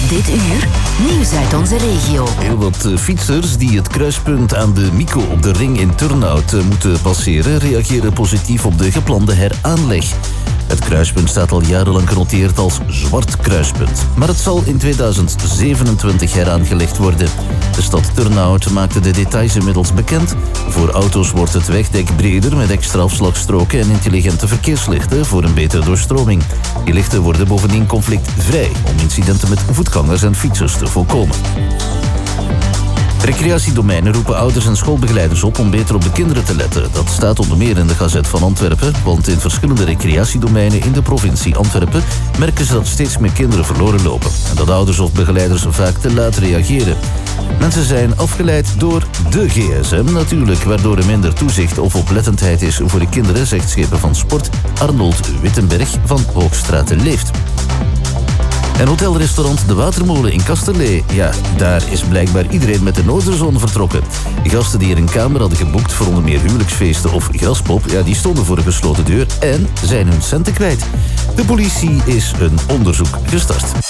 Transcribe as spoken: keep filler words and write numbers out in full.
Dit uur, nieuws uit onze regio. Heel wat fietsers die het kruispunt aan de Mico op de ring in Turnhout moeten passeren, reageren positief op de geplande heraanleg. Het kruispunt staat al jarenlang genoteerd als zwart kruispunt. Maar het zal in tweeduizend zevenentwintig heraangelegd worden. De stad Turnhout maakte de details inmiddels bekend. Voor auto's wordt het wegdek breder met extra afslagstroken en intelligente verkeerslichten voor een betere doorstroming. Die lichten worden bovendien conflictvrij om incidenten met voetgangers en fietsers te voorkomen. Recreatiedomeinen roepen ouders en schoolbegeleiders op om beter op de kinderen te letten. Dat staat onder meer in de Gazet van Antwerpen, want in verschillende recreatiedomeinen in de provincie Antwerpen merken ze dat steeds meer kinderen verloren lopen en dat ouders of begeleiders vaak te laat reageren. Mensen zijn afgeleid door de G S M natuurlijk, waardoor er minder toezicht of oplettendheid is voor de kinderen, zegt schepen van sport Arnold Wittenberg van Hoogstraat Leeft. En hotelrestaurant De Watermolen in Kasterlee. Ja, daar is blijkbaar iedereen met de Noorderzon vertrokken. De gasten die er een kamer hadden geboekt voor onder meer huwelijksfeesten of graspop, ja, die stonden voor een gesloten deur en zijn hun centen kwijt. De politie is een onderzoek gestart.